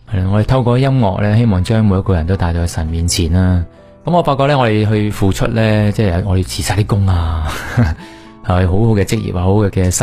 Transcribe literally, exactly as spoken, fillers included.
係啦，我哋透過音樂咧，希望將每一個人都帶到去神面前啦。咁我發覺咧，我哋去付出咧，即係我哋辭晒啲工啊，係好好嘅職業啊，好好嘅